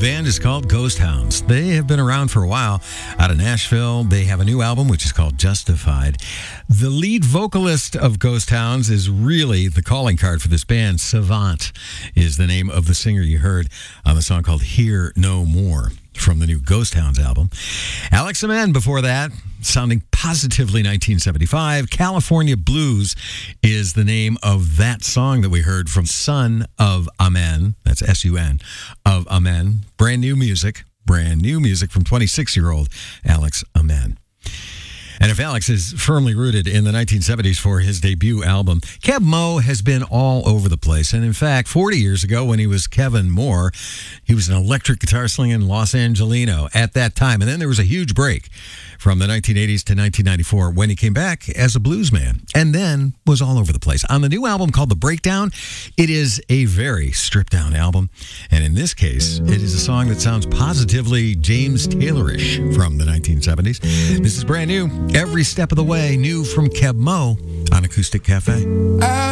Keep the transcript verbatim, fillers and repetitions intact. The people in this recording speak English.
band is called Ghost Hounds. They have been around for a while out of Nashville. They have a new album, which is called Justified. The lead vocalist of Ghost Hounds is really the calling card for this band. Savant is the name of the singer you heard on the song called Hear No More from the new Ghost Hounds album. Alex Amen before that, sounding positively nineteen seventy-five. California Blues is the name of that song that we heard from Son of Amen. That's S U N, of Amen. Brand new music, brand new music from twenty-six-year-old Alex Amen. And if Alex is firmly rooted in the nineteen seventies for his debut album, Keb Mo has been all over the place. And in fact, forty years ago when he was Kevin Moore, he was an electric guitar slinging Los Angelino at that time. And then there was a huge break from the nineteen eighties to nineteen ninety-four when he came back as a blues man and then was all over the place. On the new album called The Breakdown, it is a very stripped down album. And in this case, it is a song that sounds positively James Taylorish from the nineteen seventies. This is brand new. Every Step of the Way, new from Keb Mo on Acoustic Cafe.